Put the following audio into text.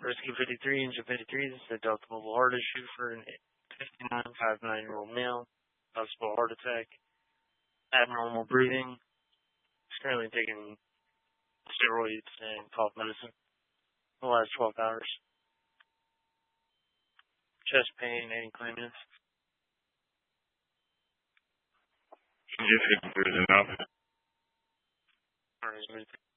Rescue 53, Engine 53, this is a Delta Mobile heart issue for an 59-year-old male. Possible heart attack. Abnormal breathing. He's currently taking steroids and cough medicine in the last 12 hours. Chest pain, any claimants? Engine 53 is enough. Alright,